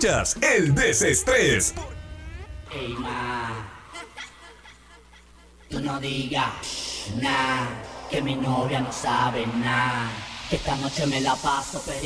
Escuchas El Desestrés. Ey, ma, tú no digas nada, que mi novia no sabe nada, que esta noche me la paso